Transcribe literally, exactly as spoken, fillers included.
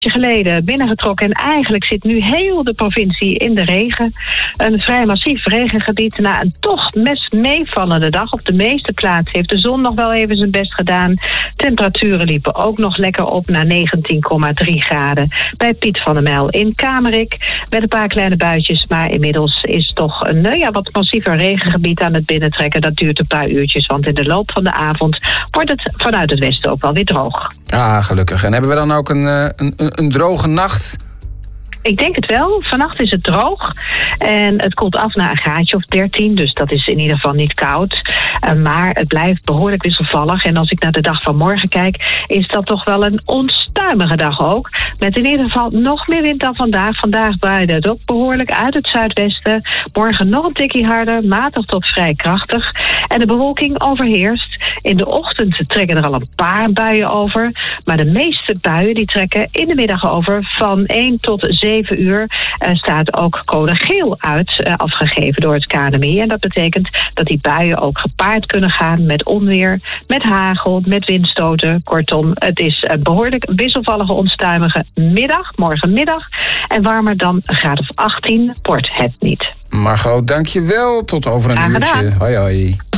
geleden binnengetrokken en eigenlijk zit nu heel de provincie in de regen. Een vrij massief regengebied na een toch best meevallende dag. Op de meeste plaatsen heeft de zon nog wel even zijn best gedaan. Temperaturen liepen ook nog lekker op naar negentien komma drie graden bij Piet van der Mijl in Kamerik. Met een paar kleine buitjes, maar inmiddels is toch een nou ja, wat massiever regengebied aan het binnentrekken. Dat duurt een paar uurtjes, want in de loop van de avond wordt het vanuit het westen ook wel weer droog. Ah, gelukkig. En hebben we dan ook een, een, een droge nacht? Ik denk het wel. Vannacht is het droog. En het koelt af naar een graadje of dertien. Dus dat is in ieder geval niet koud. Uh, maar het blijft behoorlijk wisselvallig. En als ik naar de dag van morgen kijk, is dat toch wel een onstuimige dag ook. Met in ieder geval nog meer wind dan vandaag. Vandaag waaide het ook behoorlijk uit het zuidwesten. Morgen nog een tikkie harder. Matig tot vrij krachtig. En de bewolking overheerst. In de ochtend trekken er al een paar buien over. Maar de meeste buien die trekken in de middag over. Van één tot zeven uur uh, staat ook code geel uit, uh, afgegeven door het K N M I. En dat betekent dat die buien ook gepaard kunnen gaan met onweer, met hagel, met windstoten. Kortom, het is een behoorlijk wisselvallige, onstuimige middag, morgenmiddag. En warmer dan een graad of achttien wordt het niet. Margot, dank je wel. Tot over een uurtje. Hoi hoi.